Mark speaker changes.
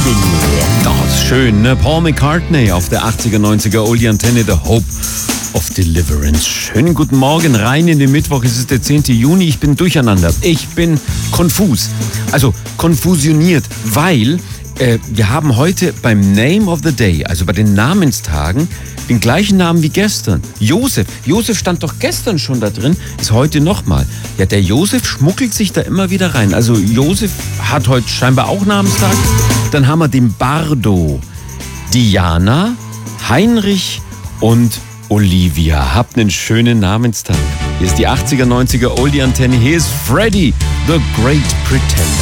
Speaker 1: Das ist schön, ne? Paul McCartney auf der 80er, 90er Oldie-Antenne, The Hope of Deliverance. Schönen guten Morgen, rein in den Mittwoch. Es ist der 10. Juni. Ich bin durcheinander. Ich bin konfus. Also konfusioniert, weil wir haben heute beim Name of the Day, also bei den Namenstagen, den gleichen Namen wie gestern. Josef. Josef stand doch gestern schon da drin, ist heute nochmal. Ja, der Josef schmuggelt sich da immer wieder rein. Also Josef hat heute scheinbar auch Namenstag. Dann haben wir den Bardo, Diana, Heinrich und Olivia. Habt einen schönen Namenstag. Hier ist die 80er, 90er Oldie-Antenne. Hier ist Freddy, the Great Pretender.